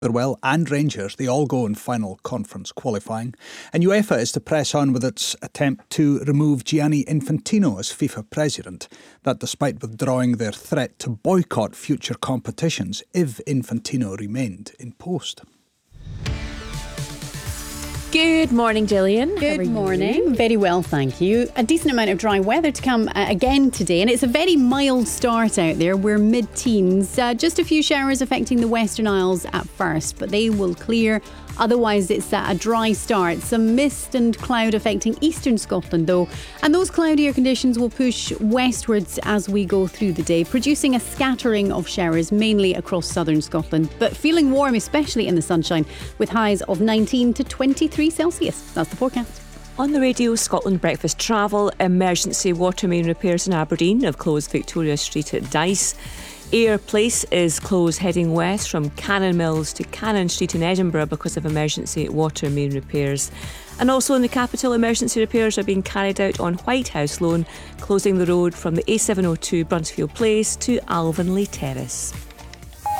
Motherwell and Rangers, they all go in final conference qualifying. And UEFA is to press on with its attempt to remove Gianni Infantino as FIFA president. That despite withdrawing their threat to boycott future competitions if Infantino remained in post. Good morning, Gillian. Good morning. Very well, thank you. A decent amount of dry weather to come again today, and it's a very mild start out there. We're mid-teens. Just a few showers affecting the Western Isles at first, but they will clear. Otherwise, it's a dry start. Some mist and cloud affecting eastern Scotland, though. And those cloudier conditions will push westwards as we go through the day, producing a scattering of showers, mainly across southern Scotland. But feeling warm, especially in the sunshine, with highs of 19 to 23 Celsius. That's the forecast. On the radio, Scotland Breakfast Travel, emergency water main repairs in Aberdeen have closed Victoria Street at Dyce. Ayr Place is closed heading west from Cannon Mills to Cannon Street in Edinburgh because of emergency water main repairs. And also in the capital, emergency repairs are being carried out on White House Lane, closing the road from the A702 Bruntsfield Place to Alvanley Terrace.